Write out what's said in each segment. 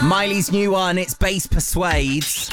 Miley's new one, it's Bass Persuades.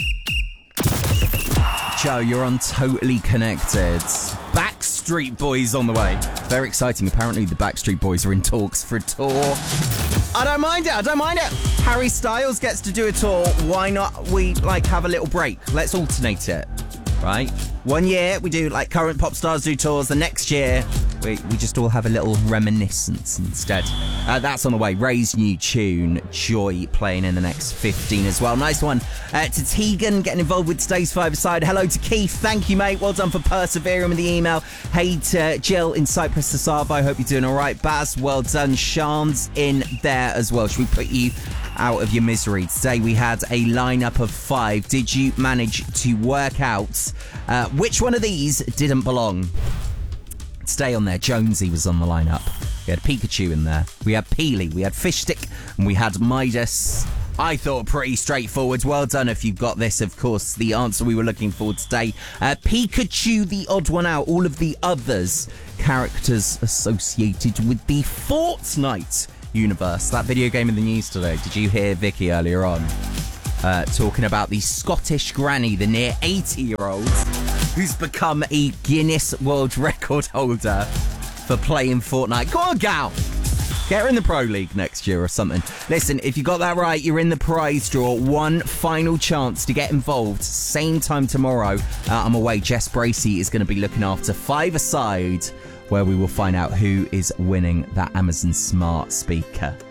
Joe, you're on Totally Connected. Backstreet Boys on the way. Very exciting. Apparently the Backstreet Boys are in talks for a tour. I don't mind it. Harry Styles gets to do a tour. Why not we have a little break? Let's alternate it, right? 1 year we do current pop stars do tours. The next year we just all have a little reminiscence instead. That's on the way. Ray's new tune, Joy, playing in the next 15 as well. Nice one. To Tegan, getting involved with today's five-a-side. Hello to Keith. Thank you, mate. Well done for persevering with the email. Hey to Jill in Cyprus to Savo. I hope you're doing all right. Baz, well done. Sean's in there as well. Should we put you out of your misery? Today we had a lineup of 5. Did you manage to work out which one of these didn't belong? Stay on there. Jonesy was on the lineup. We had Pikachu in there. We had Peely. We had Fishstick. And we had Midas. I thought pretty straightforward. Well done if you've got this. Of course, the answer we were looking for today. Pikachu, the odd one out. All of the others, characters associated with the Fortnite universe. That video game in the news today. Did you hear Vicky earlier on talking about the Scottish granny, the near 80-year-old, who's become a Guinness World Record holder for playing Fortnite? Go on, gal! Get her in the Pro League next year or something. Listen, if you got that right, you're in the prize draw. One final chance to get involved. Same time tomorrow. I'm away. Jess Bracey is going to be looking after Five-a-Side, where we will find out who is winning that Amazon Smart Speaker.